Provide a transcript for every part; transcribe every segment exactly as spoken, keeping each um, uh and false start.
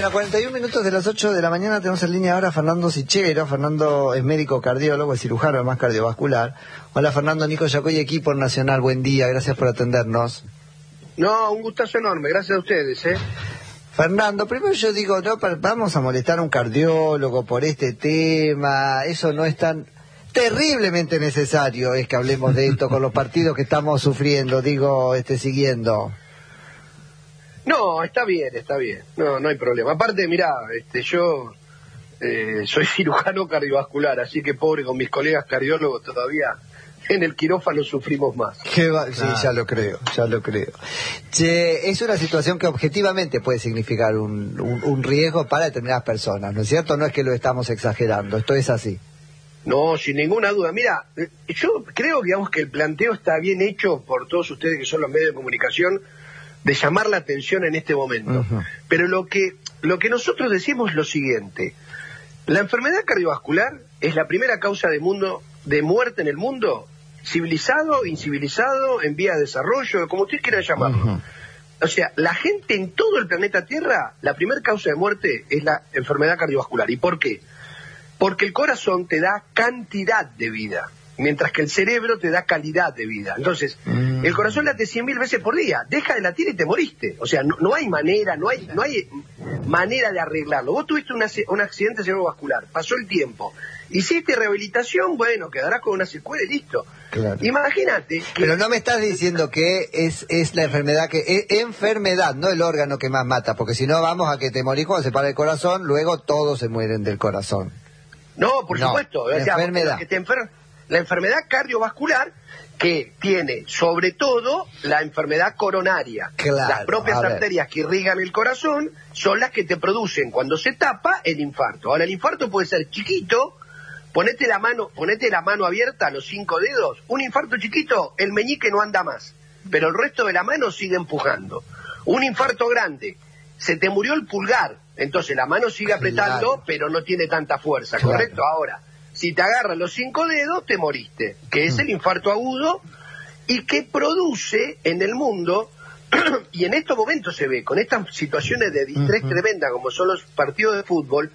Bueno, cuarenta y un minutos de las ocho de la mañana tenemos en línea ahora a Fernando Sichero. Fernando es médico cardiólogo, es cirujano, además cardiovascular. Hola Fernando, Nico Yacoy, equipo Nacional, buen día, gracias por atendernos. No, un gustazo enorme, gracias a ustedes, ¿eh? Fernando, primero yo digo, no, vamos a molestar a un cardiólogo por este tema, eso no es tan terriblemente necesario, es que hablemos de esto con los partidos que estamos sufriendo, digo, este siguiendo. No, está bien, está bien, no, no hay problema. Aparte, mirá, este, yo eh, soy cirujano cardiovascular, así que pobre con mis colegas cardiólogos todavía en el quirófano sufrimos más. ¿Qué va? Sí, ah. ya lo creo, ya lo creo. Che, es una situación que objetivamente puede significar un, un, un riesgo para determinadas personas, ¿no es cierto? No es que lo estamos exagerando, esto es así. No, sin ninguna duda. Mira, yo creo, digamos, que el planteo está bien hecho por todos ustedes que son los medios de comunicación, de llamar la atención en este momento. Uh-huh. Pero lo que, lo que nosotros decimos es lo siguiente. La enfermedad cardiovascular es la primera causa de, mundo, de muerte en el mundo, civilizado, incivilizado, en vía de desarrollo, como ustedes quieran llamarlo. Uh-huh. O sea, la gente en todo el planeta Tierra, la primera causa de muerte es la enfermedad cardiovascular. ¿Y por qué? Porque el corazón te da cantidad de vida, mientras que el cerebro te da calidad de vida. Entonces, mm. el corazón late cien mil veces por día, deja de latir y te moriste. O sea, no, no hay manera, no hay no hay manera de arreglarlo. Vos tuviste una, un accidente cerebrovascular, pasó el tiempo, hiciste rehabilitación, bueno, quedarás con una secuela y listo. Claro. Imagínate que... Pero no me estás diciendo que es es la enfermedad, que es enfermedad, no el órgano que más mata, porque si no vamos a que te morís cuando se para el corazón, luego todos se mueren del corazón. No, por no, supuesto. La o sea, enfermedad. Que te enfer... La enfermedad cardiovascular, que tiene sobre todo la enfermedad coronaria. Claro, las propias arterias que irrigan el corazón son las que te producen, cuando se tapa, el infarto. Ahora, el infarto puede ser chiquito, ponete la mano, ponete la mano abierta a los cinco dedos, un infarto chiquito, el meñique no anda más, pero el resto de la mano sigue empujando. Un infarto grande, se te murió el pulgar, entonces la mano sigue apretando, claro, pero no tiene tanta fuerza, claro, ¿correcto? Ahora, si te agarran los cinco dedos, te moriste, que es el infarto agudo y que produce en el mundo, y en estos momentos se ve, con estas situaciones de distrés uh-huh. tremenda, como son los partidos de fútbol,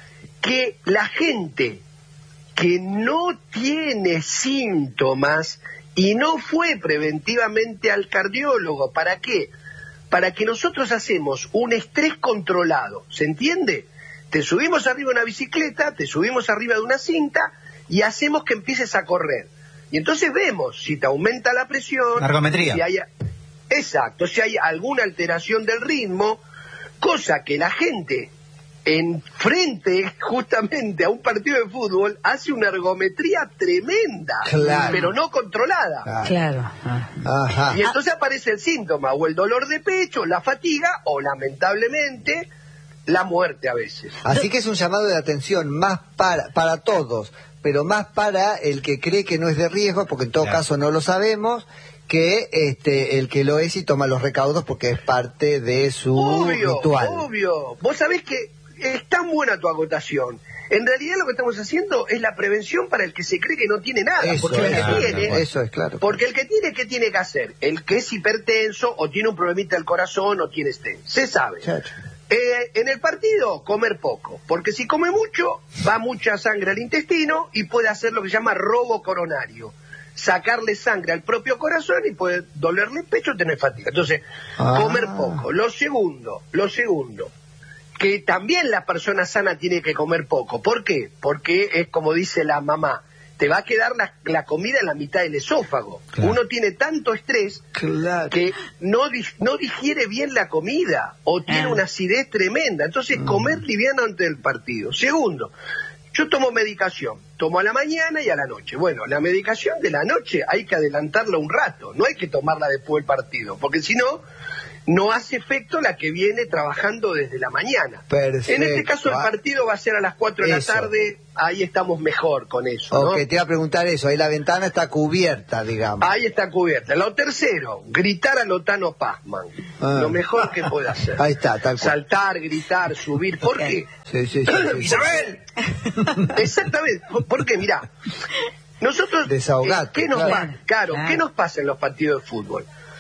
que la gente que no tiene síntomas y no fue preventivamente al cardiólogo, ¿para qué? Para que nosotros hacemos un estrés controlado, ¿se entiende? Te subimos arriba de una bicicleta, te subimos arriba de una cinta y hacemos que empieces a correr. Y entonces vemos si te aumenta la presión, ergometría. Si hay, exacto, si hay alguna alteración del ritmo, cosa que la gente en frente justamente a un partido de fútbol hace una ergometría tremenda, claro, pero no controlada. Claro. Ajá. Y entonces aparece el síntoma, o el dolor de pecho, la fatiga, o lamentablemente la muerte a veces. Así que es un llamado de atención más para para todos, pero más para el que cree que no es de riesgo, porque en todo claro. caso no lo sabemos, que este el que lo es y toma los recaudos porque es parte de su obvio, ritual. Obvio, vos sabés que es tan buena tu acotación. En realidad lo que estamos haciendo es la prevención para el que se cree que no tiene nada. Eso porque es, el que claro, tiene, eso es claro. Porque el que tiene, ¿qué tiene que hacer? El que es hipertenso o tiene un problemita del corazón o tiene stent. Se sabe. Chacho. Eh, en el partido, comer poco, porque si come mucho, va mucha sangre al intestino y puede hacer lo que se llama robo coronario, sacarle sangre al propio corazón y puede dolerle el pecho o tener fatiga. Entonces, ah. comer poco. Lo segundo, lo segundo, que también la persona sana tiene que comer poco. ¿Por qué? Porque es como dice la mamá, te va a quedar la, la comida en la mitad del esófago. Claro. Uno tiene tanto estrés claro. que no, no digiere bien la comida o tiene ah. una acidez tremenda. Entonces, mm. comer liviano antes del partido. Segundo, yo tomo medicación, tomo a la mañana y a la noche. Bueno, la medicación de la noche hay que adelantarla un rato, no hay que tomarla después del partido, porque si no, no hace efecto la que viene trabajando desde la mañana. Perfecto. En este caso el partido va a ser a las cuatro de la tarde, ahí estamos mejor con eso, ¿no? Ok, te iba a preguntar eso, ahí la ventana está cubierta, digamos. Ahí está cubierta. Lo tercero, gritar a Lotano Pazman, ah. lo mejor que puede hacer. Ahí está, tal cual. Saltar, gritar, subir, ¿por qué? Sí, sí, sí. sí ¡Isabel! Exactamente, porque mirá, nosotros, Desahogate, eh, ¿qué nos claro. va? Claro, claro, ¿qué nos pasa en los partidos de fútbol?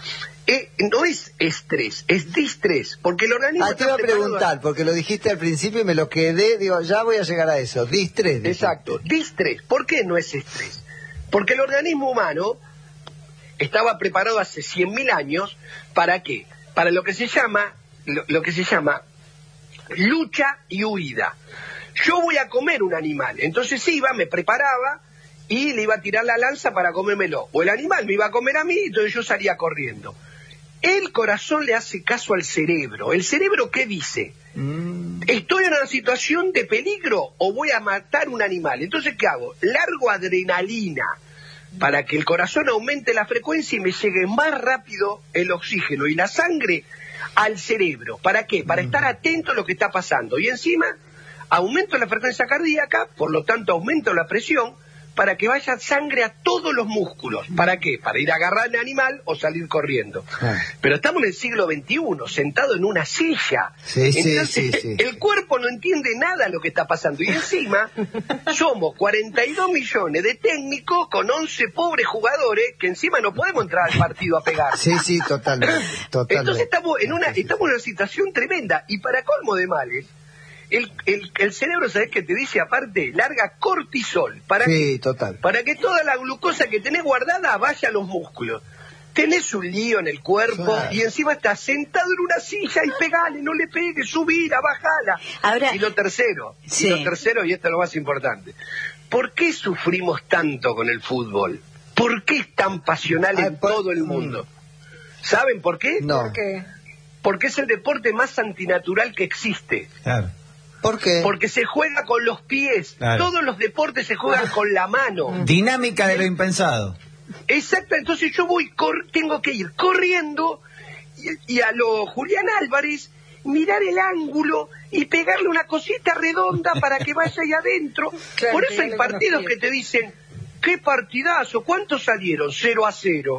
eh, no es estrés, es distrés, porque el organismo... Ah, te iba a preguntar, a... porque lo dijiste al principio y me lo quedé, digo, ya voy a llegar a eso, distrés. Dijiste. Exacto, distrés. ¿Por qué no es estrés? Porque el organismo humano estaba preparado hace cien mil años, ¿para qué? Para lo que se llama, lo, lo que se llama lucha y huida. Yo voy a comer un animal, entonces iba, me preparaba y le iba a tirar la lanza para comérmelo. O el animal me iba a comer a mí, entonces yo salía corriendo. El corazón le hace caso al cerebro. ¿El cerebro qué dice? Mm. ¿Estoy en una situación de peligro o voy a matar un animal? Entonces, ¿qué hago? Largo adrenalina para que el corazón aumente la frecuencia y me llegue más rápido el oxígeno y la sangre al cerebro. ¿Para qué? Para mm. estar atento a lo que está pasando. Y encima, aumento la frecuencia cardíaca, por lo tanto aumento la presión, para que vaya sangre a todos los músculos. ¿Para qué? Para ir a agarrar al animal o salir corriendo. Ah. Pero estamos en el siglo veintiuno, sentado en una silla. Sí, Entonces, sí, sí, sí. el cuerpo no entiende nada de lo que está pasando. Y encima, somos cuarenta y dos millones de técnicos con once pobres jugadores que encima no podemos entrar al partido a pegar. Sí, sí, totalmente. totalmente. Entonces estamos en una, estamos en una situación tremenda. Y para colmo de males, El, el, el cerebro, ¿sabés qué te dice? Aparte, larga cortisol. ¿Para sí, qué? total. Para que toda la glucosa que tenés guardada vaya a los músculos. Tenés un lío en el cuerpo, claro, y encima estás sentado en una silla y pegale, no le pegues, subila, bajala. Ahora, y lo tercero, sí. y lo tercero, y esto es lo más importante. ¿Por qué sufrimos tanto con el fútbol? ¿Por qué es tan pasional ah, en por... todo el mundo? ¿Saben por qué? No. ¿Por qué? Porque es el deporte más antinatural que existe. Claro. ¿Por qué? Porque se juega con los pies. Claro. Todos los deportes se juegan con la mano. Dinámica de lo impensado. Exacto, entonces yo voy, cor tengo que ir corriendo y, y a lo Julián Álvarez mirar el ángulo y pegarle una cosita redonda para que vaya ahí adentro. Claro, por eso hay partidos que te dicen, qué partidazo, ¿cuántos salieron? cero a cero.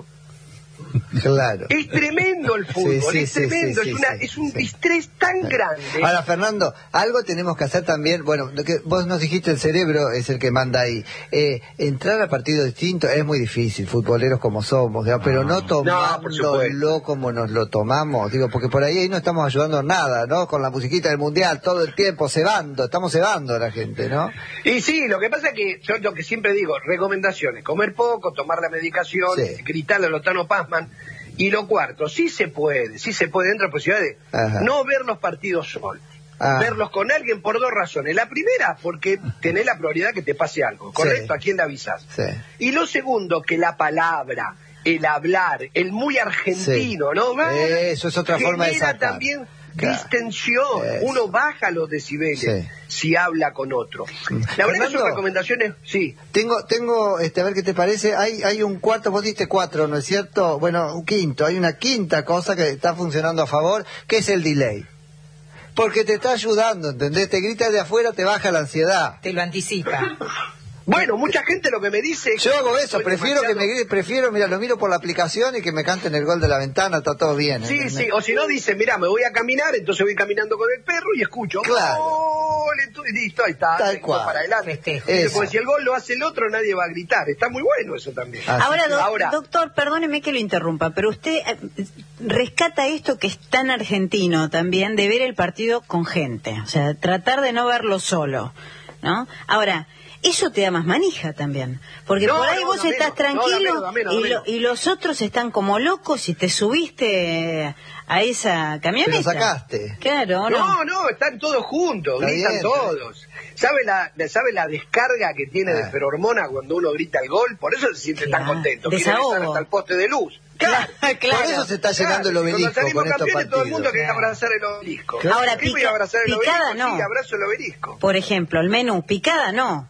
Claro. Es tremendo el fútbol, sí, sí, es tremendo, sí, sí, es, una, sí, es un sí. distrés tan grande. Ahora, Fernando, algo tenemos que hacer también, bueno, lo que vos nos dijiste, el cerebro es el que manda ahí. Eh, entrar a partidos distintos es muy difícil, futboleros como somos, digamos, pero no tomándolo no, como nos lo tomamos, digo, porque por ahí, ahí no estamos ayudando en nada, ¿no? Con la musiquita del mundial, todo el tiempo, cebando, estamos cebando a la gente, ¿no? Y sí, lo que pasa es que, yo lo que siempre digo, recomendaciones, comer poco, tomar la medicación, sí. gritarle a Lotano Pazman. Y lo cuarto, sí se puede, sí se puede, dentro de la posibilidad de Ajá. no ver los partidos solos, ah. verlos con alguien por dos razones. La primera, porque tenés la probabilidad que te pase algo, ¿correcto? Sí. ¿A quién le avisás? Sí. Y lo segundo, que la palabra, el hablar, el muy argentino, sí. ¿no? Eso es otra forma de sacar. También distensión, Eso. uno baja los decibeles sí. si habla con otro. La verdad que son recomendaciones, sí. Tengo, tengo, este, a ver qué te parece, hay, hay un cuarto, vos diste cuatro, ¿no es cierto? Bueno, un quinto, hay una quinta cosa que está funcionando a favor, que es el delay. Porque te está ayudando, ¿entendés? Te grita de afuera, te baja la ansiedad. Te lo anticipa. Bueno, mucha gente lo que me dice... Yo hago eso, prefiero demasiado... que me prefiero, mira, lo miro por la aplicación y que me canten el gol de la ventana, está todo bien. Sí, ¿entendés? sí, o si no dice, mira, me voy a caminar, entonces voy caminando con el perro y escucho. Claro. ¡Gol! Y listo, ahí está. Tal cual. Para adelante. Porque si el gol lo hace el otro, nadie va a gritar. Está muy bueno eso también. Ahora, do Ahora, doctor, perdóneme que lo interrumpa, pero usted eh, rescata esto que es tan argentino también, de ver el partido con gente. O sea, tratar de no verlo solo, ¿no? Ahora... Eso te da más manija también, porque no, por ahí no, vos no, estás menos, tranquilo no, menos, y, lo, y los otros están como locos y te subiste a esa camioneta. Te lo sacaste. Claro, no, no, no están todos juntos, está gritan bien, todos. ¿Sabe la, ¿Sabe la descarga que tiene ah. de feromona cuando uno grita el gol? Por eso se siente claro. tan contento. Quiere estar hasta el poste de luz. Claro, claro. Por eso se está llegando claro. el obelisco. Cuando salimos con estos campeones, todo el mundo quiere claro. abrazar el obelisco. Claro. Ahora, pica, voy a abrazar el picada obelisco? no. Sí, abrazo el obelisco. Por ejemplo, el menú, picada no.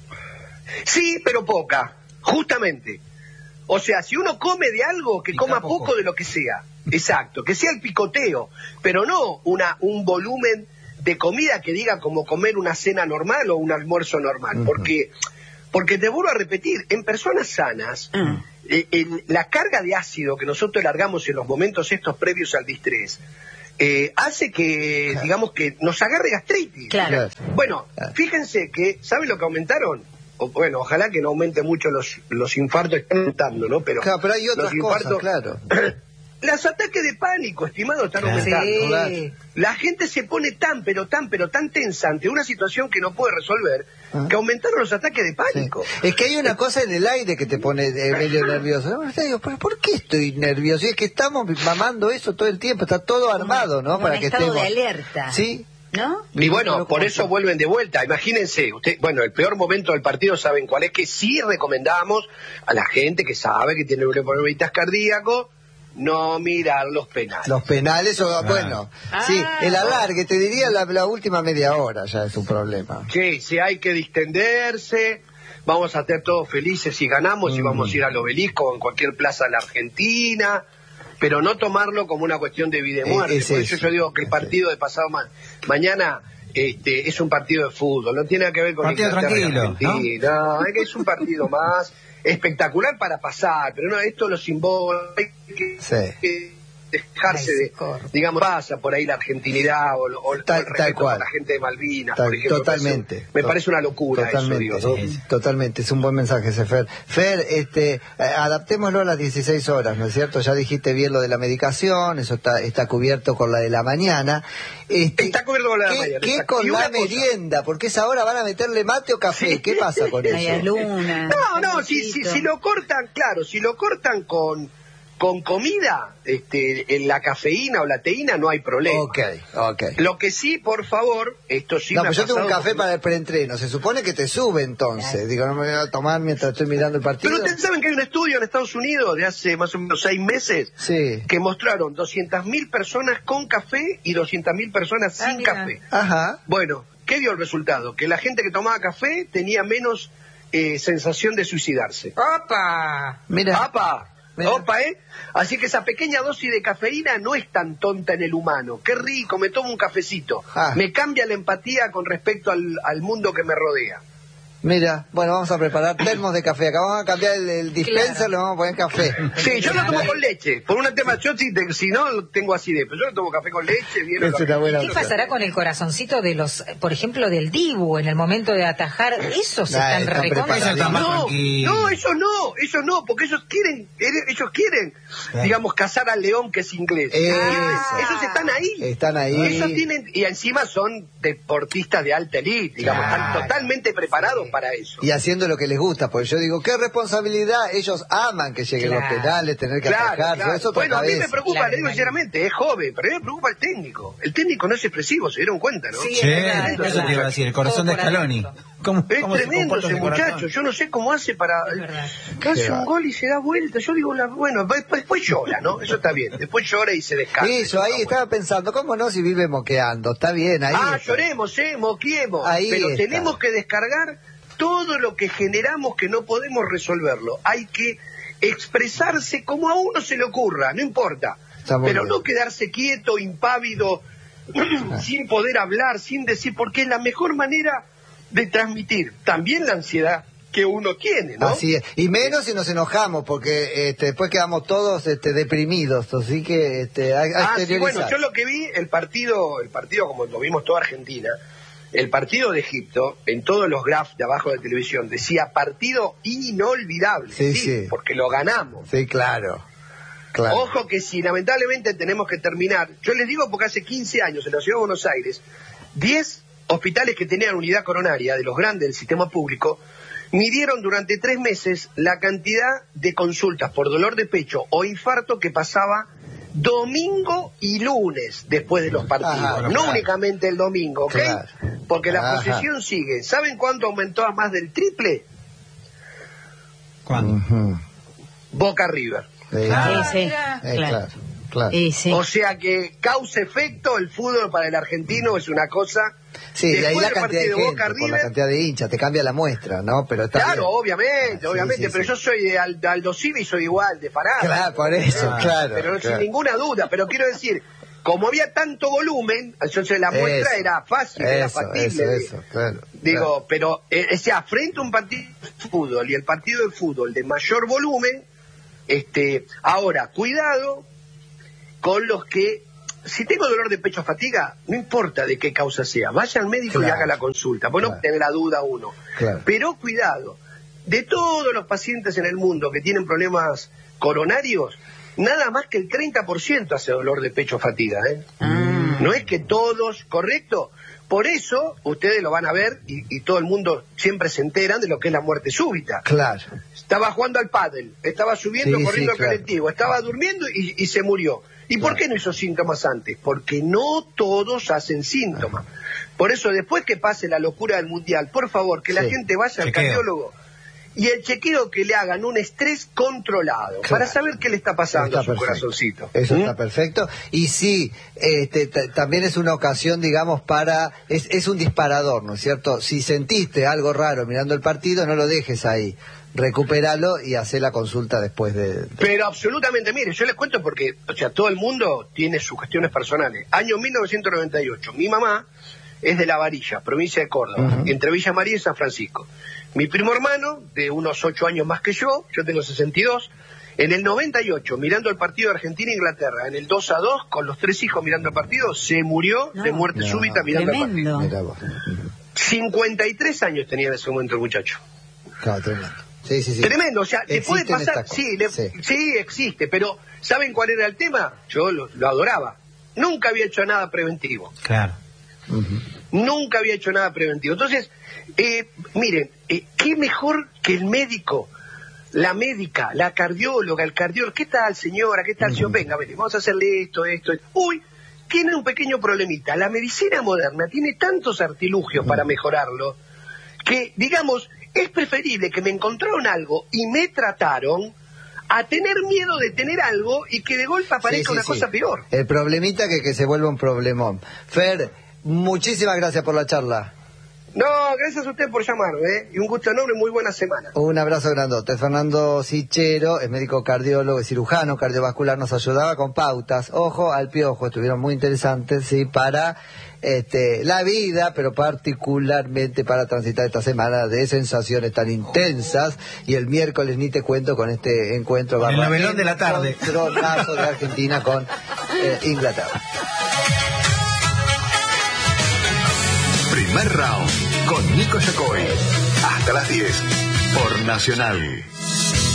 Sí, pero poca, justamente. O sea, si uno come de algo, que Pica coma poco. poco de lo que sea. Exacto, que sea el picoteo, pero no una un volumen de comida que diga como comer una cena normal o un almuerzo normal. Uh-huh. Porque porque te vuelvo a repetir, en personas sanas, uh-huh. eh, el, la carga de ácido que nosotros largamos en los momentos estos previos al distrés, Eh, hace que, claro. digamos, que nos agarre gastritis. Claro. Bueno, fíjense que, ¿saben lo que aumentaron? O, bueno, ojalá que no aumente mucho los, los infartos, están aumentando, ¿no? Pero, claro, pero hay otras los infartos, cosas, claro. Los ataques de pánico, estimado, están Claro. aumentando. Sí. La gente se pone tan, pero tan, pero tan tensa ante una situación que no puede resolver, Ah. que aumentaron los ataques de Sí. pánico. Es que hay una cosa en el aire que te pone eh, medio nervioso. No, yo digo, ¿pero ¿por qué estoy nervioso? Y es que estamos mamando eso todo el tiempo, está todo armado, ¿no? Como Para un que estado estemos. de alerta. Sí. ¿No? Y bueno, Pero por ¿cómo eso está? vuelven de vuelta. Imagínense, usted, bueno, el peor momento del partido, ¿saben cuál es? Que sí recomendamos a la gente que sabe que tiene problemitas cardíacos, no mirar los penales. Los penales, o bueno, Ah. sí, el alargue, te diría la, la última media hora ya es un problema. Sí, sí hay que distenderse, vamos a estar todos felices si ganamos y Mm. vamos a ir al obelisco o en cualquier plaza de la Argentina, pero no tomarlo como una cuestión de vida y Eh, muerte. es Por eso. eso yo digo que el partido de pasado ma- mañana este, es un partido de fútbol, no tiene nada que ver con Partido Inglaterra y tranquilo, Argentina, ¿no? Es que es un partido más espectacular para pasar, pero no, esto lo simbólico, hay que, Sí. que dejarse Ay, de, socorro. digamos, pasa por ahí la argentinidad o, o- o Tal- el tal respeto cual. por la gente de Malvinas, Tal- por ejemplo. totalmente. Me parece, me parece una locura Totalmente, eso, digo, ¿no? sí, totalmente, es un buen mensaje ese, Fer. Fer, este, eh, adaptémoslo a las dieciséis horas, ¿no es cierto? Ya dijiste bien lo de la medicación, eso está, está cubierto con la de la mañana. Este, Está cubierto con la de la ¿qué- mañana, ¿Qué exacto. con Y la una cosa- merienda? Porque esa hora van a meterle mate o café, Sí. ¿qué pasa con eso? Media luna. No, no, un si, si, poquito. si lo cortan, claro, si lo cortan con, con comida, este, en la cafeína o la teína no hay problema. Ok, ok. Lo que sí, por favor, esto sí No, me ha pues yo tengo un pasado café porque- para el preentreno, se supone que te sube entonces. Digo, no me voy a tomar mientras estoy mirando el partido. Pero ustedes saben que hay un estudio en Estados Unidos de hace más o menos seis meses Sí. que mostraron doscientas mil personas con café y doscientas mil personas Ah, sin mira. café. Ajá. Bueno, ¿qué dio el resultado? Que la gente que tomaba café tenía menos eh, sensación de suicidarse. ¡Opa! Mira. ¡Apa! Mira. Opa, ¿eh? Así que esa pequeña dosis de cafeína no es tan tonta en el humano. Qué rico, me tomo un cafecito. Ah. Me cambia la empatía con respecto al, al mundo que me rodea. Mira, bueno, vamos a preparar termos de café. Acá vamos a cambiar el, el dispenser, Claro. le vamos a poner café. Sí, yo lo tomo con leche. Por un tema, yo si, te- si no tengo acidez, pero yo lo tomo café con leche, bien. Es una buena ¿Qué pasará con el corazoncito de los, por ejemplo, del Dibu en el momento de atajar? Esos Nah, están están recontra. Eso está más No, tranquilo. no, ellos no, ellos no, porque ellos quieren, ellos quieren, Claro. digamos, cazar al león que es inglés. Eso. Ellos están ahí. Están ahí. Ellos tienen, y encima son deportistas de alta elite, digamos, Claro. están totalmente preparados para eso. Y haciendo lo que les gusta, porque yo digo, qué responsabilidad, ellos aman que lleguen Claro. los penales, tener que Claro, atajar, claro. eso otra Bueno, a mí me cabeza. preocupa, Claro, le digo sinceramente, es joven, pero a mí me preocupa el técnico. El técnico no es expresivo, se dieron cuenta, ¿no? Sí, Sí, es verdad, es eso verdad. te iba a decir, el corazón de Todo por Scaloni. adentro. ¿Cómo, Es cómo se tremendo comporta ese ese corazón? muchacho, yo no sé cómo hace para... Es verdad. Que hace Qué un va. gol y se da vuelta, yo digo, la- bueno, después, después llora, ¿no? Eso está bien, después llora y se descansa. Eso, ahí está estaba bueno. pensando, ¿cómo no si vive moqueando? Está bien, ahí Ah, está. lloremos, eh, moquiemos, Ahí pero está. tenemos que descargar todo lo que generamos que no podemos resolverlo. Hay que expresarse como a uno se le ocurra, no importa, Está muy pero bien. no quedarse quieto, impávido, sin poder hablar, sin decir, porque es la mejor manera de transmitir también la ansiedad que uno tiene, ¿no? Así es. Y menos si nos enojamos, porque este, después quedamos todos este, deprimidos, así que este, a, a Ah, sí, exteriorizar. bueno, yo lo que vi, el partido, el partido como lo vimos toda Argentina, el partido de Egipto, en todos los graphs de abajo de televisión, decía partido inolvidable, Sí, sí, sí. porque lo ganamos. Sí, claro. Claro. Ojo que si lamentablemente tenemos que terminar, yo les digo porque hace quince años en la Ciudad de Buenos Aires, diez hospitales que tenían unidad coronaria, de los grandes del sistema público, midieron durante tres meses la cantidad de consultas por dolor de pecho o infarto que pasaba domingo y lunes después de los partidos. Ajá, no claro. únicamente el domingo, ¿ok? Claro. Porque la Ajá. posesión sigue. ¿Saben cuánto aumentó a más del triple? ¿Cuándo? Ujú. Boca River. Sí, Ah, Sí, sí, eh, claro. claro, claro. Y sí. O sea que causa-efecto, el fútbol para el argentino es una cosa... Sí, de ahí Después la del cantidad de partido gente, Boca por la River, cantidad de hinchas, te cambia la muestra, ¿no? Pero está claro, bien. obviamente, Sí, obviamente, sí, pero sí. yo soy de Al- de Aldo Civi y soy igual, de Farah. Claro, por eso, Ah, claro. Pero claro. sin ninguna duda, pero quiero decir, como había tanto volumen, entonces la muestra Eso, era fácil, era eso, factible. eso, eso, claro, Digo, claro. pero, eh, o sea, frente a un partido de fútbol y el partido de fútbol de mayor volumen, este, ahora, cuidado con los que, si tengo dolor de pecho o fatiga, no importa de qué causa sea, vaya al médico y Claro, haga la consulta, pues no claro. tenga la duda uno. Claro. Pero cuidado, de todos los pacientes en el mundo que tienen problemas coronarios, nada más que el treinta por ciento hace dolor de pecho o fatiga, ¿eh? Ah. No es que todos, ¿correcto? Por eso, ustedes lo van a ver y, y todo el mundo siempre se enteran de lo que es la muerte súbita. Claro. Estaba jugando al pádel, estaba subiendo, Sí, corriendo sí, al claro. colectivo, estaba durmiendo y, y se murió. ¿Y por Claro. qué no hizo síntomas antes? Porque no todos hacen síntomas. Por eso, después que pase la locura del mundial, por favor, que la Sí. gente vaya al Chequeo. cardiólogo y el chequeo que le hagan un estrés controlado Claro. para saber qué le está pasando Está a su perfecto. corazoncito. Eso ¿Mm? está perfecto. Y sí, este, t- también es una ocasión, digamos, para... Es, es un disparador, ¿no es cierto? Si sentiste algo raro mirando el partido, no lo dejes ahí. Recupéralo y hacé la consulta después de... de- Pero absolutamente, mire, yo les cuento porque, o sea, todo el mundo tiene sus cuestiones personales. Año mil novecientos noventa y ocho, mi mamá es de La Varilla, provincia de Córdoba, Ujú. entre Villa María y San Francisco. Mi primo hermano, de unos ocho años más que yo, yo tengo sesenta y dos, en el noventa y ocho, mirando el partido de Argentina-Inglaterra, en el dos a dos, con los tres hijos mirando el partido, se murió No. de muerte No. súbita mirando el partido. Tremendo. Mirá vos. Ujú. cincuenta y tres años tenía en ese momento el muchacho. Claro, tremendo. Sí, sí, sí. Tremendo, o sea, te puede Existen pasar, estas sí, cosas, le- sí. sí, existe, pero ¿saben cuál era el tema? Yo lo, lo adoraba. Nunca había hecho nada preventivo, Claro. Ujú. nunca había hecho nada preventivo. Entonces, eh, miren, eh, qué mejor que el médico, la médica, la cardióloga, el cardiólogo. ¿Qué tal, señora? ¿Qué tal, señor? Venga, ven, vamos a hacerle esto, esto, esto. Uy, tiene un pequeño problemita. La medicina moderna tiene tantos artilugios para mejorarlo que, digamos, es preferible que me encontraron algo y me trataron a tener miedo de tener algo y que de golpe aparezca Sí, sí, una sí. cosa peor. El problemita que, que se vuelva un problemón. Fer, muchísimas gracias por la charla. No, gracias a usted por llamarme, ¿eh? Y un gusto enorme, muy buena semana. Un abrazo grandote. Fernando Sichero es médico cardiólogo y cirujano cardiovascular, nos ayudaba con pautas. Ojo al piojo, estuvieron muy interesantes, sí, para este, la vida, pero particularmente para transitar esta semana de sensaciones tan intensas. Y el miércoles ni te cuento con este encuentro. El barra- novelón de la tarde. encontronazo de Argentina con eh, Inglaterra. Primer round con Nico Yacoy. Hasta las diez por Nacional.